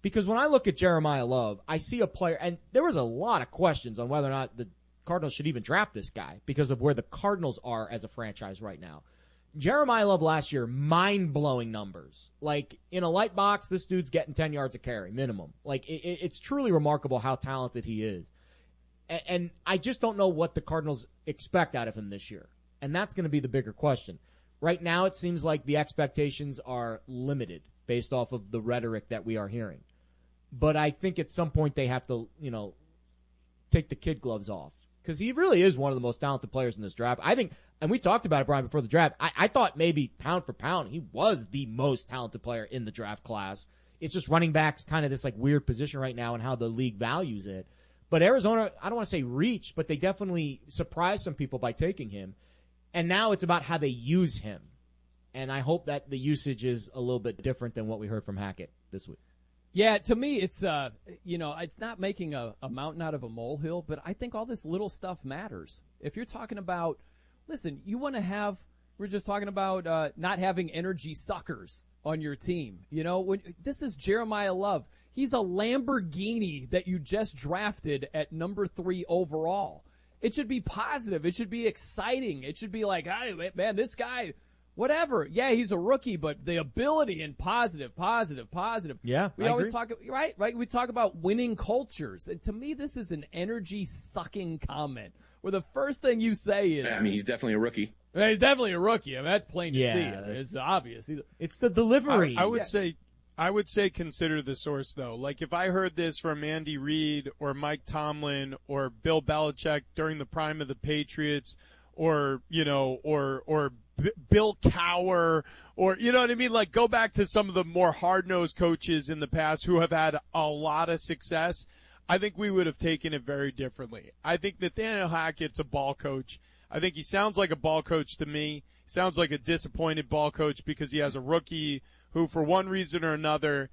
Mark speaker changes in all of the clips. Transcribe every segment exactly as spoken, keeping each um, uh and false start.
Speaker 1: Because when I look at Jeremiah Love, I see a player, and there was a lot of questions on whether or not the Cardinals should even draft this guy because of where the Cardinals are as a franchise right now. Jeremiah Love last year, mind-blowing numbers. Like, in a light box, this dude's getting ten yards a carry, minimum. Like, it, it's truly remarkable how talented he is. And, and I just don't know what the Cardinals expect out of him this year. And that's going to be the bigger question. Right now, it seems like the expectations are limited based off of the rhetoric that we are hearing. But I think at some point they have to, you know, take the kid gloves off. Because he really is one of the most talented players in this draft. I think, and we talked about it, Brian, before the draft, I, I thought maybe pound for pound, he was the most talented player in the draft class. It's just running back's kind of this like weird position right now and how the league values it. But Arizona, I don't want to say reached, but they definitely surprised some people by taking him. And now it's about how they use him. And I hope that the usage is a little bit different than what we heard from Hackett this week.
Speaker 2: Yeah, to me, it's, uh, you know, it's not making a, a mountain out of a molehill, but I think all this little stuff matters. If you're talking about, listen, you want to have, we're just talking about uh, not having energy suckers on your team. You know, when, this is Jeremiah Love. He's a Lamborghini that you just drafted at number three overall. It should be positive. It should be exciting. It should be like, hey, man, this guy, whatever. Yeah, he's a rookie, but the ability and positive, positive, positive.
Speaker 1: Yeah,
Speaker 2: we
Speaker 1: I
Speaker 2: always
Speaker 1: agree.
Speaker 2: talk, right, right. We talk about winning cultures. And to me, this is an energy sucking comment where the first thing you say is,
Speaker 3: I mean, he's definitely a rookie.
Speaker 2: He's definitely a rookie. I mean, that's plain to
Speaker 1: Yeah,
Speaker 2: see. I mean, it's obvious. He's,
Speaker 1: It's the delivery.
Speaker 4: I, I would
Speaker 2: Yeah.
Speaker 4: say, I would say consider the source though. Like if I heard this from Andy Reid or Mike Tomlin or Bill Belichick during the prime of the Patriots, or you know, or or B- Bill Cowher, or you know what I mean. Like go back to some of the more hard-nosed coaches in the past who have had a lot of success. I think we would have taken it very differently. I think Nathaniel Hackett's a ball coach. I think he sounds like a ball coach to me. He sounds like a disappointed ball coach because he has a rookie who, for one reason or another,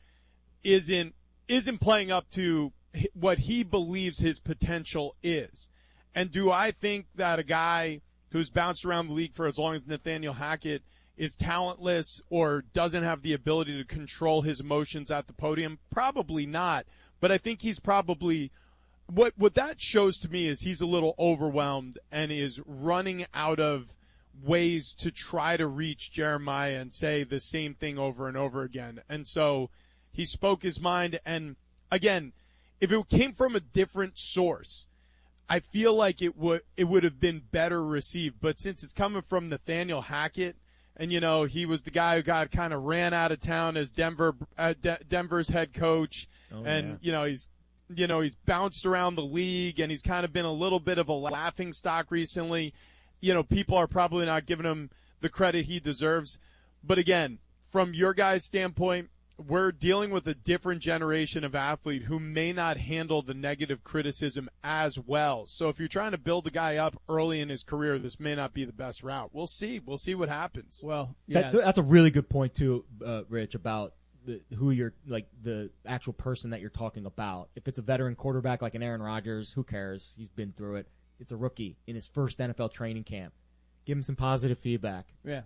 Speaker 4: isn't isn't playing up to what he believes his potential is. And do I think that a guy who's bounced around the league for as long as Nathaniel Hackett is talentless or doesn't have the ability to control his emotions at the podium? Probably not. But I think he's probably what what that shows to me is he's a little overwhelmed and is running out of ways to try to reach Jeremiah and say the same thing over and over again. And so he spoke his mind. And again, if it came from a different source, I feel like it would, it would have been better received. But since it's coming from Nathaniel Hackett, and you know, he was the guy who got kind of ran out of town as Denver, uh, De- Denver's head coach.
Speaker 1: Oh,
Speaker 4: and,
Speaker 1: yeah.
Speaker 4: you know, he's, you know, he's bounced around the league and he's kind of been a little bit of a laughing stock recently. You know, people are probably not giving him the credit he deserves. But again, from your guys' standpoint, we're dealing with a different generation of athlete who may not handle the negative criticism as well. So if you're trying to build a guy up early in his career, this may not be the best route. We'll see. We'll see what happens.
Speaker 2: well, yeah.
Speaker 1: That, that's a really good point too, uh, Rich, about the, who you're like the actual person that you're talking about. If it's a veteran quarterback like an Aaron Rodgers, who cares? He's been through it. It's a rookie in his first N F L training camp. Give him some positive feedback.
Speaker 2: Yeah.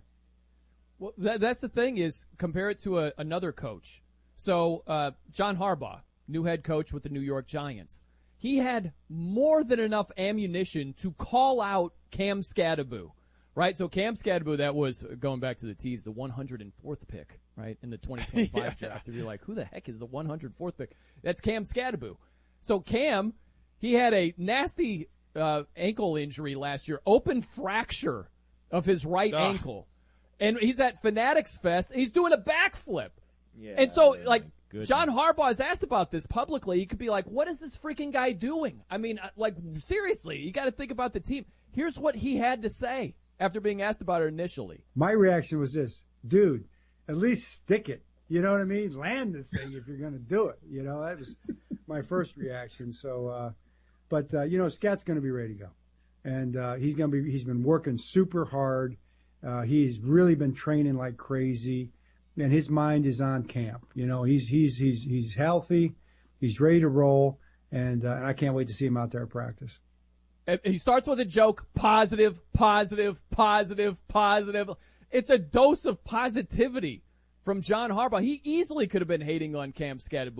Speaker 2: Well, that, that's the thing is compare it to a, another coach. So uh, John Harbaugh, new head coach with the New York Giants. He had more than enough ammunition to call out Cam Skattebo, right? So Cam Skattebo, that was, going back to the tease, the one hundred fourth pick, right, in the twenty twenty-five
Speaker 4: Yeah.
Speaker 2: draft. To be like, who the heck is the one hundred fourth pick? That's Cam Skattebo. So Cam, he had a nasty uh, ankle injury last year, open fracture of his right
Speaker 4: Ugh.
Speaker 2: ankle. And he's at Fanatics Fest. He's doing a backflip.
Speaker 1: Yeah,
Speaker 2: and so,
Speaker 1: yeah,
Speaker 2: like,
Speaker 1: goodness.
Speaker 2: John Harbaugh is asked about this publicly. He could be like, what is this freaking guy doing? I mean, uh, like, seriously, you got to think about the team. Here's what he had to say after being asked about it initially.
Speaker 5: My reaction was this, dude, at least stick it. You know what I mean? Land the thing if you're going to do it. You know, that was my first reaction. So, uh, but, uh, you know, Scat's going to be ready to go. And uh, he's going to be, he's been working super hard. Uh, he's really been training like crazy. And his mind is on camp. You know, he's he's he's he's healthy, he's ready to roll, and uh, I can't wait to see him out there at practice.
Speaker 2: He starts with a joke: positive, positive, positive, positive. It's a dose of positivity from John Harbaugh. He easily could have been hating on Cam Skattebo.